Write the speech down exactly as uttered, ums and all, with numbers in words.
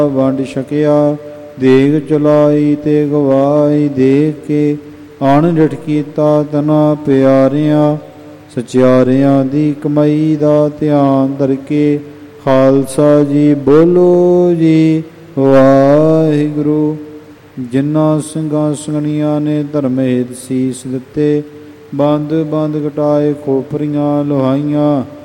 ਵੰਡ ਛਕਿਆ। ਦੇਗ ਚਲਾਈ ਤੇ ਗਵਾਈ ਦੇਖ ਕੇ ਅਣਡਿਠ ਕੀਤਾ ਤਨਾ ਪਿਆਰਿਆਂ। ਸਚਿਆਰਿਆਂ ਦੀ ਕਮਾਈ ਦਾ ਧਿਆਨ ਧਰ ਕੇ ਖਾਲਸਾ ਜੀ ਬੋਲੋ ਜੀ ਵਾਹਿਗੁਰੂ। ਜਿਨ੍ਹਾਂ ਸਿੰਘਾਂ ਸਿੰਘਣੀਆਂ ਨੇ ਧਰਮ ਹੇਤ ਸੀਸ ਦਿੱਤੇ, ਬੰਦ ਬੰਦ ਕਟਾਏ ਖੋਪਰੀਆਂ ਲੋਹਾਈਆਂ,